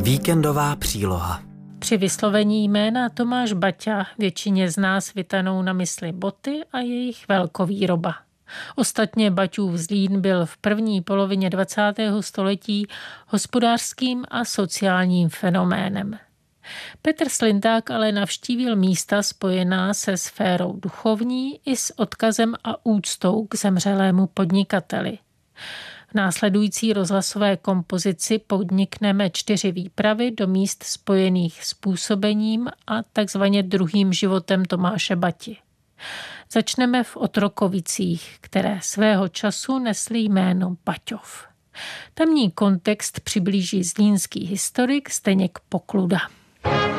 Víkendová příloha. Při vyslovení jména Tomáš Baťa většině z nás vytanou na mysli boty a jejich velkovýroba. Ostatně Baťův Zlín byl v první polovině 20. století hospodářským a sociálním fenoménem. Petr Slinták ale navštívil místa spojená se sférou duchovní i s odkazem a úctou k zemřelému podnikateli. V následující rozhlasové kompozici podnikneme 4 výpravy do míst spojených s působením a takzvaně druhým životem Tomáše Bati. Začneme v Otrokovicích, které svého času nesly jméno Baťov. Tamní kontext přiblíží zlínský historik Zdeněk Pokluda.